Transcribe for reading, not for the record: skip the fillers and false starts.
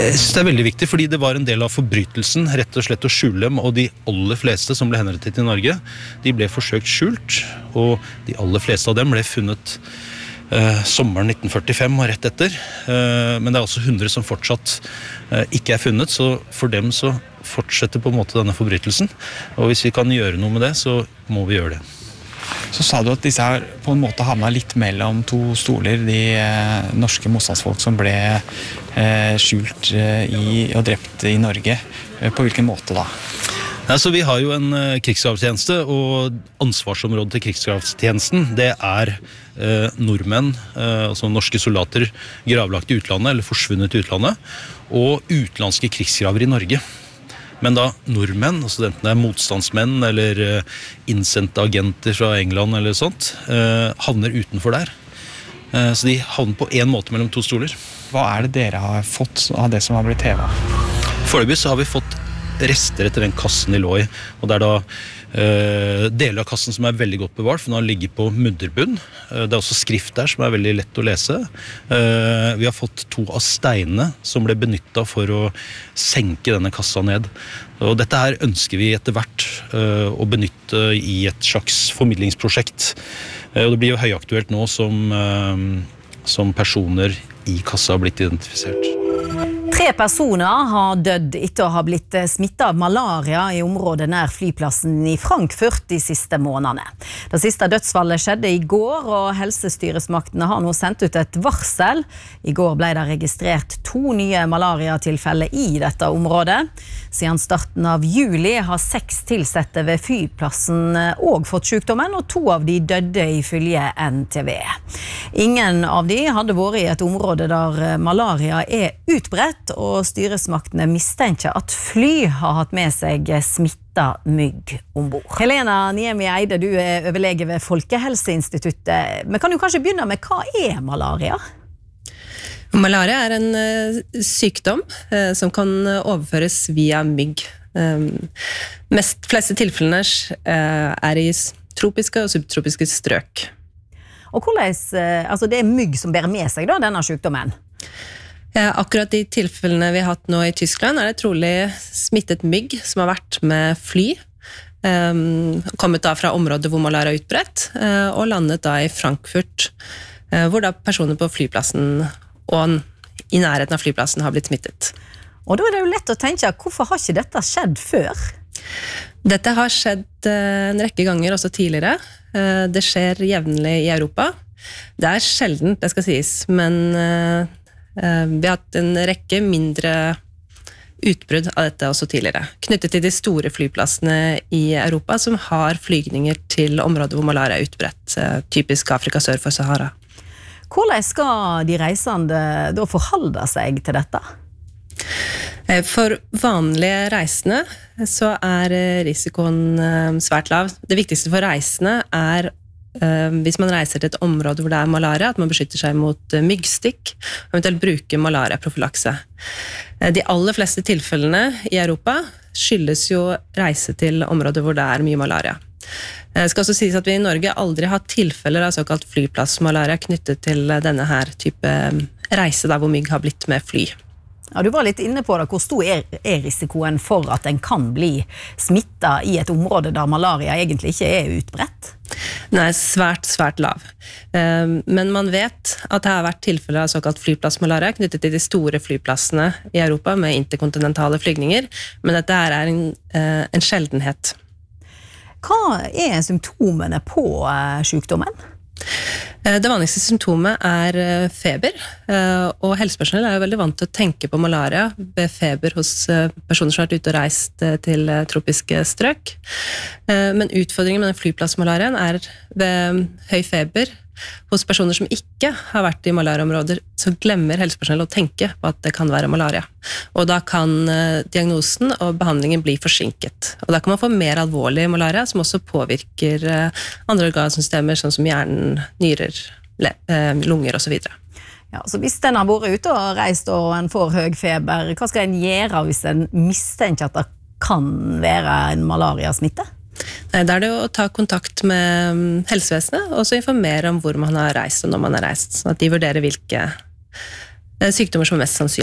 Jeg synes det veldig viktig, fordi det var en del av forbrytelsen, rett og slett å skjule dem, og de aller fleste som ble henrettet i Norge, de ble forsøkt skjult, og de aller fleste av dem ble funnet sommeren 1945 og rett etter. Men det er også 100 som fortsatt ikke er funnet, så for dem så fortsetter på en måte denne forbrytelsen. Og hvis vi kan gjøre noe med det, så må vi gjøre det. Så sa du at disse her på en måte havnet litt mellom to stoler, de norske motstandsfolk som ble skjult og drept i Norge. På hvilken måte da? Så vi har jo en krigsgravstjeneste, og ansvarsområdet til krigsgravstjenesten, det er nordmenn, altså norske soldater, gravlagt i utlandet eller forsvunnet i utlandet, og utenlandske krigsgraver i Norge. Men da nordmenn, altså enten det er motstandsmenn eller innsendte agenter fra England eller sånt, havner utenfor der. Så de havner på en måte mellom to stoler. Hva er det dere har fått av det som har blitt hevet? Foreløpig så har vi fått rester etter den kassen de lå i, og det er da deler av kassen som er veldig godt bevart, for den har ligget på mudderbunn. Det er også skrift der som er veldig lett å lese. Vi har fått 2 av steinene som ble benyttet for å senke denne kassa ned. Og dette her ønsker vi etter hvert å benytte i et slags formidlingsprosjekt. Og det blir jo høyaktuelt nå som personer i kassa har blitt identifisert. 3 personer har dødd etter å ha blitt smittet av malaria i området nær flyplassen i Frankfurt de siste månedene. Det siste dødsfallet skjedde i går, og helsestyresmaktene har nå sendt ut et varsel. I går ble det registrert 2 nye malariatilfeller i dette området. Siden starten av juli har 6 tilsatte ved flyplassen også fått sykdommen, og 2 av de døde ifølge NTV. Ingen av de hadde vært i et område der malaria er utbredt, og styresmaktene mistenker at fly har hatt med seg smittet mygg ombord. Helena Niemi Eide, du er overlege ved Folkehelseinstituttet. Men kan du kanskje begynne med hva er malaria? Malaria er en sykdom som kan overføres via mygg. Fleste tilfellene er i tropiske og subtropiske strøk. Og hvordan, altså det er mygg som bærer med seg da, denne sykdommen? Akkurat de tilfellene vi har hatt nå i Tyskland er det trolig smittet mygg som har vært med fly, kommet da fra områder hvor malaria er utbredt, og landet da i Frankfurt, hvor da personer på flyplassen og i nærheten av flyplassen har blitt smittet. Og da er det jo lett å tenke, hvorfor har ikke dette skjedd før? Dette har skjedd en rekke ganger også tidligere. Det skjer jevnlig i Europa. Det er sjeldent, det skal sies, men vi har hatt en rekke mindre utbrudd av dette også tidligere, knyttet til de store flyplassene i Europa som har flygninger til områder hvor malaria er utbredt, typisk Afrika sør for Sahara. Hvordan skal de reisende da forholde seg til dette? For vanlige reisende så er risikoen svært lav. Det viktigste for reisende er hvis man reiser til et område hvor det er malaria, at man beskytter seg mot myggstikk, og eventuelt bruker malaria-profylakse. De aller fleste tilfellene i Europa skyldes jo reise til områder hvor det er mye malaria. Det skal også sies at vi i Norge aldri har tilfeller av såkalt flyplassmalaria knyttet til denne her type reise der hvor mygg har blitt med fly. Ja, du var litt inne på det. Hvor stor er risikoen for at en kan bli smittet i et område der malaria egentlig ikke er utbredt? Nei, svært lav. Men man vet at det har vært tilfeller av såkalt flyplassmalaria knyttet til de store flyplassene i Europa med interkontinentale flygninger, men dette er en sjeldenhet. Hva er symptomene på sykdommen? Det vanligste symptomet er feber, og helsepersonell er jo veldig vant til å tenke på malaria ved feber hos personer som har vært ute og reist til tropiske strøk. Men utfordringen med den flyplassmalariaen er ved høy feber hos personer som ikke har vært i malariaområder, så glemmer helsepersonell å tenke på at det kan være malaria. Og da kan diagnosen og behandlingen bli forsinket. Og da kan man få mer alvorlig malaria, som også påvirker andre organsystemer, sånn som hjernen, nyrer, lunger og så videre. Ja, så hvis den har vært ute og reist og en får høy feber, hva skal en gjøre hvis en mistenker at det kan være en malariasmitte? Nei, da er det å ta kontakt med helsevesenet og så informere om hvor man har reist og når man har reist, sånn at de vurderer hvilke sykdommer som er mest sannsynlig.